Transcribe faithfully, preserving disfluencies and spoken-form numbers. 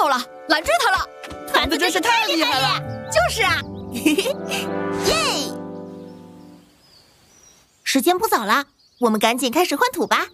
到了，拦住他了！ 团子真是太厉害了！ 就是啊！ 耶！时间不早了，我们赶紧开始换土吧。